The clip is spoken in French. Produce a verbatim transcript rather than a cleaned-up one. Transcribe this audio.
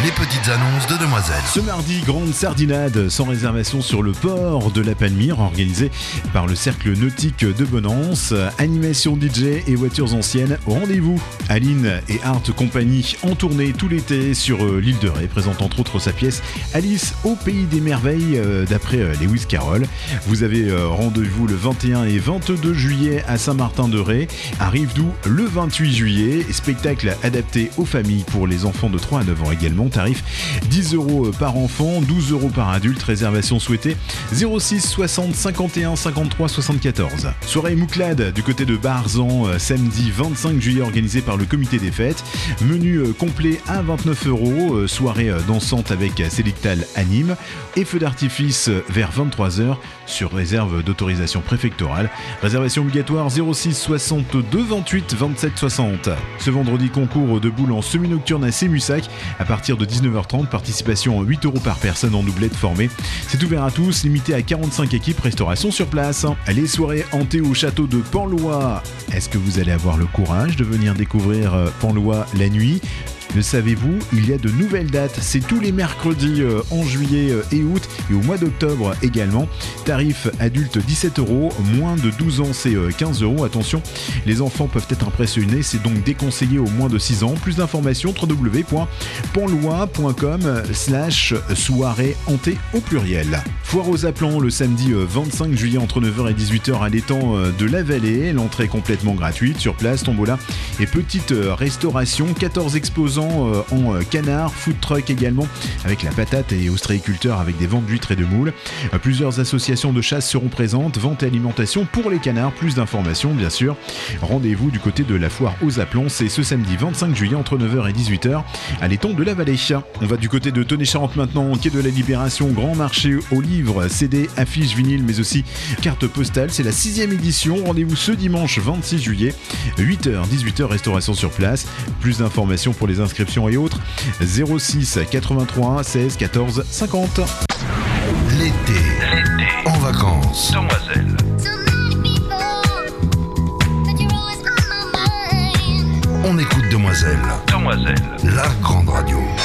les petites annonces de Demoiselle. Ce mardi, grande sardinade sans réservation sur le port de la Palmyre, organisé par le Cercle Nautique de Bonance. Animation D J et voitures anciennes au rendez-vous. Aline et Art Company en tournée tout l'été sur l'île de Ré, présente entre autres sa pièce Alice au pays des merveilles d'après Lewis Carroll. Vous avez rendez-vous le vingt et un et vingt-deux juillet à Saint-Martin-de-Ré. À Rivedoux le vingt-huit juillet. Spectacle adapté aux familles pour les enfants de trois à neuf ans également. Tarif dix euros par enfant, douze euros par adulte. Réservation souhaitée zéro six soixante cinquante et un cinquante-trois soixante-quatorze. Soirée Mouclade du côté de Barzan, samedi vingt-cinq juillet, organisée par le comité des fêtes. Menu complet à vingt-neuf euros. Soirée dansante avec Sélectal Anime et feu d'artifice vers vingt-trois heures sur réserve d'autorisation préfectorale. Réservation obligatoire zéro six soixante-deux vingt-huit vingt-sept soixante. Ce vendredi, concours de boules en semi-nocturne à Sémussac à partir de dix-neuf heures trente. Participation huit euros par personne en doublette formée. C'est ouvert à tous, limité à quarante-cinq équipes, restauration sur place. Les soirées hantées au château de Penlois. Est-ce que vous allez avoir le courage de venir découvrir Penlois la nuit ? Le savez-vous, il y a de nouvelles dates, c'est tous les mercredis euh, en juillet euh, et août et au mois d'octobre également. Tarif adulte dix-sept euros, moins de douze ans c'est euh, quinze euros. Attention, les enfants peuvent être impressionnés, c'est donc déconseillé aux moins de six ans. Plus d'informations w w w point penlois point com slash soirée hantée au pluriel. Foire aux Applants le samedi euh, vingt-cinq juillet entre neuf heures et dix-huit heures à l'étang euh, de la Vallée. L'entrée est complètement gratuite, sur place, tombola et petite euh, restauration. quatorze exposants en canard, food truck également avec la patate et ostréiculteurs avec des ventes d'huîtres et de moules. Plusieurs associations de chasse seront présentes, vente et alimentation pour les canards. Plus d'informations bien sûr. Rendez-vous du côté de la foire aux Applants, c'est ce samedi vingt-cinq juillet entre neuf heures et dix-huit heures à l'étang de la Vallée. On va du côté de Tonnet-Charente maintenant, quai de la Libération, grand marché aux livres, C D, affiches, vinyles mais aussi cartes postales. C'est la sixième édition. Rendez-vous ce dimanche vingt-six juillet, huit heures dix-huit heures, restauration sur place. Plus d'informations pour les inscriptions et autres, zéro six quatre-vingt-trois seize quatorze cinquante. L'été, l'été, en vacances. Demoiselle. On écoute Demoiselle. Demoiselle. La grande radio.